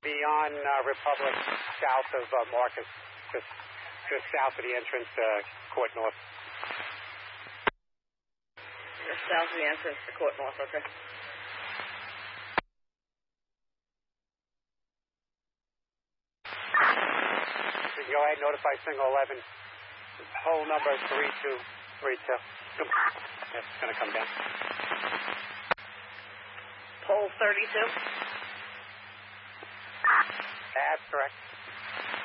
beyond Republic, south of Marcus, just south of the entrance, Court North. Just south of the entrance to Court North, okay. You can go ahead and notify single 11. Hole number 3232. It's going to come down. Pole 32? That's correct.